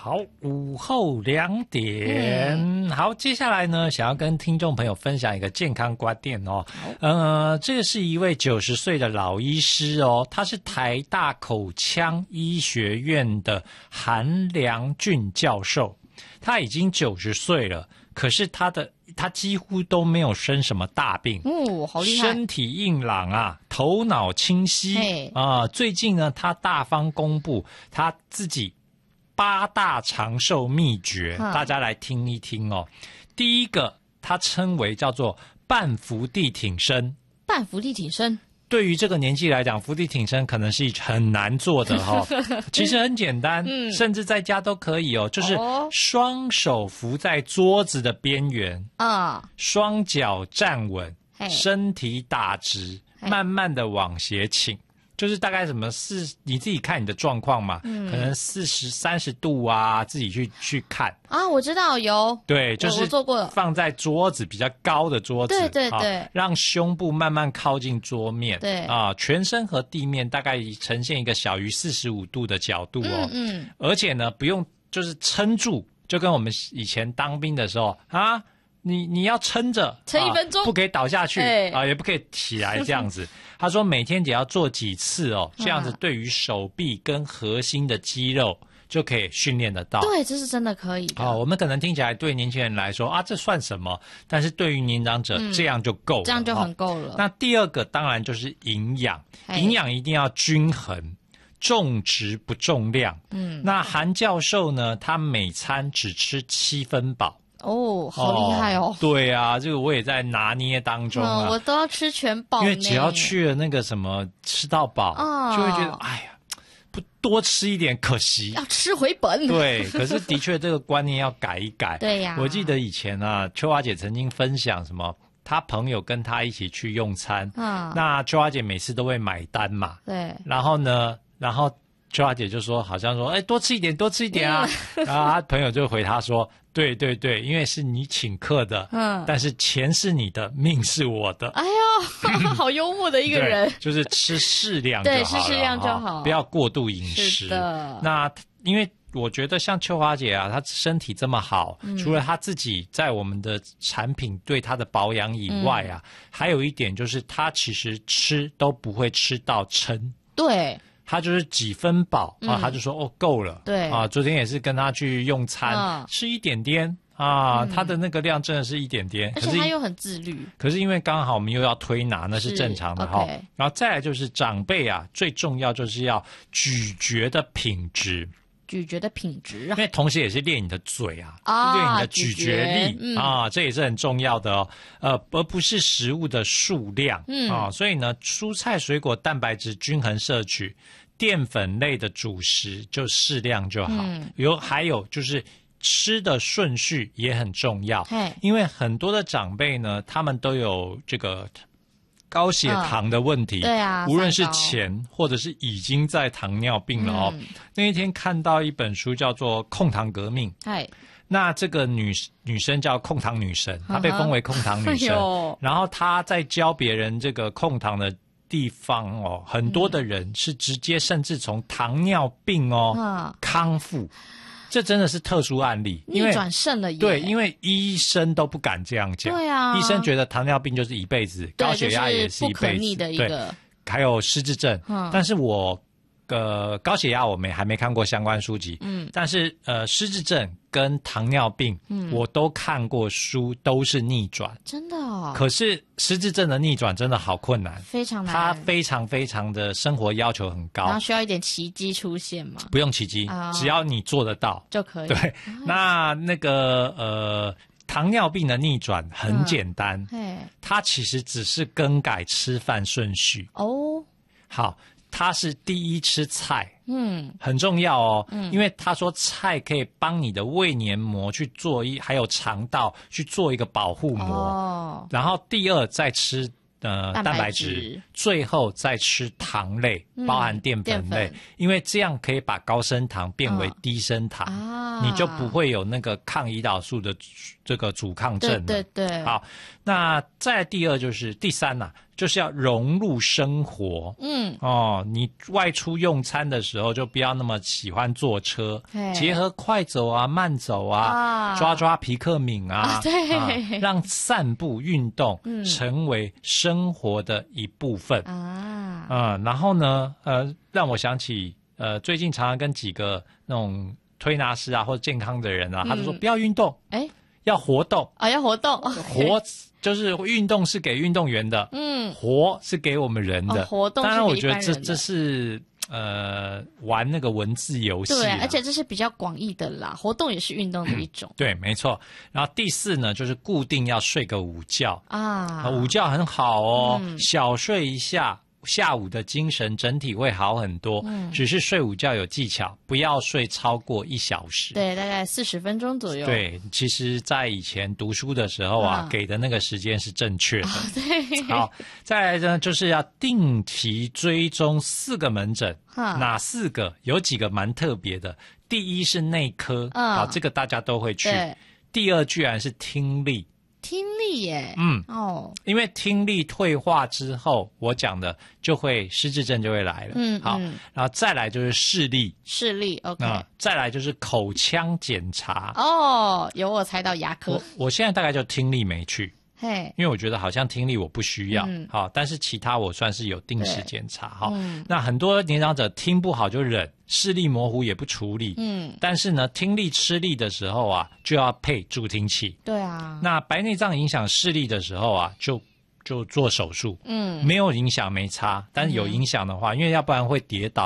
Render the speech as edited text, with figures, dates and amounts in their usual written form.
好，午后2点。好，接下来呢，想要跟听众朋友分享一个健康观念哦。这个是一位90岁的老医师哦，他是台大口腔医学院的韩良俊教授，他已经90岁了，可是他几乎都没有生什么大病哦，好厉害， 身体硬朗啊，头脑清晰啊。最近呢，他大方公布他自己8大长寿秘诀，大家来听一听哦。第一个，他称为叫做半伏地挺身。 半伏地挺身， 对于这个年纪来讲，伏地挺身可能是很难做的哈、哦。其实很简单，甚至在家都可以哦。就是双手扶在桌子的边缘啊，双脚站稳，身体打直，慢慢的往斜倾。就是大概你自己看你的状况嘛，可能40、30度啊，自己去看啊。我知道有， 对，就是做过了， 放在桌子比较高的桌子， 对， 让胸部慢慢靠近桌面， 对啊，全身和地面大概呈现一个小于45度的角度哦，而且呢不用就是撑住，就跟我们以前当兵的时候啊。你要撑着， 撑1分钟， 不可以倒下去也不可以起来这样子。他说每天只要做几次哦，这样子对于手臂跟核心的肌肉就可以训练得到。 对，这是真的可以的。 我们可能听起来对年轻人来说啊，这算什么？但是对于年长者，这样就够了， 这样就很够了。 那第二个当然就是营养，营养一定要均衡。重质不重量。那韩教授呢，他每餐只吃7分饱。 哦，好厉害哦！ 对啊，这个我也在拿捏当中啊。 我都要吃全饱， 因为只要去了那个什么吃到饱，就会觉得哎呀，不多吃一点可惜， 要吃回本。 对，可是的确这个观念要改一改。 对呀， 我记得以前啊，秋华姐曾经分享什么，她朋友跟她一起去用餐，那秋华姐每次都会买单嘛， 对， 然后秋华姐就说，好像说，多吃一点，多吃一点啊。然后她朋友就回她说，对对对，因为是你请客的，但是钱是你的，命是我的。 哎呦，好幽默的一个人， 就是吃适量就好了， 对，吃适量就好， 不要过度饮食。 是的。 那因为我觉得像秋华姐啊，她身体这么好，除了她自己在我们的产品对她的保养以外啊，还有一点就是她其实吃都不会吃到撑。 对。 他就是几分饱啊，他就说够了。 对啊，昨天也是跟他去用餐，吃一点点啊，他的那个量真的是一点点， 而且他又很自律。 可是因为刚好我们又要推拿，那是正常的哈。然后再来就是长辈啊，最重要就是要咀嚼的品质。 咀嚼的品质因为同时也是练你的嘴啊，练你的咀嚼力啊，这也是很重要的哦。而不是食物的数量啊，所以呢，蔬菜水果蛋白质均衡摄取，淀粉类的主食就适量就好。还有就是吃的顺序也很重要，因为很多的长辈呢，他们都有这个高血糖的问题， 对啊， 无论是前或者是已经在糖尿病了哦。那一天看到一本书叫做《控糖革命》，那这个女生叫控糖女神，她被封为控糖女神，然后她在教别人这个控糖的地方哦，很多的人是直接甚至从糖尿病康复。这真的是特殊案例， 逆转胜了耶。 对，因为医生都不敢这样讲。 对啊， 医生觉得糖尿病就是一辈子，高血压也是一辈子， 不可逆的一个。 还有失智症，但是我高血压我还没看过相关书籍，但是失智症跟糖尿病，我都看过书，都是逆转， 真的哦。 可是失智症的逆转真的好困难， 非常难， 它非常非常的生活要求很高， 然后需要一点奇迹出现嘛？ 不用奇迹，只要你做得到就可以。 对，那个糖尿病的逆转很简单，它其实只是更改吃饭顺序哦。好。它是第一吃菜，很重要哦，因为他说菜可以帮你的胃黏膜去做还有肠道去做一个保护膜，然后第二再吃蛋白质，最后再吃糖类，包含淀粉类，因为这样可以把高升糖变为低升糖，你就不会有那个抗胰岛素的这个阻抗症了。 对。 好，那再来第二就是第三就是要融入生活。你外出用餐的时候就不要那么喜欢坐车，结合快走啊、慢走啊，抓皮克敏啊， 对， 让散步运动成为生活的一部分然后呢，让我想起最近常常跟几个那种推拿师啊或者健康的人啊，他就说不要运动，要活动要活动， 活就是运动是给运动员的，活是给我们人的。 活动是给一般人的。 当然，我觉得这是玩那个文字游戏。 对，而且这是比较广义的啦，活动也是运动的一种。 对，没错。然后第4呢，就是固定要睡个午觉午觉很好哦，小睡一下。下午的精神整体会好很多，只是睡午觉有技巧，不要睡超过1小时。 对，大概40分钟左右。 对，其实在以前读书的时候给的那个时间是正确的。 对。 好，再来呢，就是要定期追踪4个门诊，哪4个？有几个蛮特别的。第1是内科，好，这个大家都会去。第2居然是听力。 听力耶， 因为听力退化之后，我讲的就会失智症就会来了，好，然后再来就是视力 ，OK， 再来就是口腔检查， 有我猜到牙科， 我现在大概就听力没去，因为我觉得好像听力我不需要，好，但是其他我算是有定时检查，好，那很多年长者听不好就忍。视力模糊也不处理，但是呢，听力吃力的时候啊，就要配助听器。 对啊， 那白内障影响视力的时候啊，就做手术，没有影响没差，但是有影响的话，因为要不然会跌倒。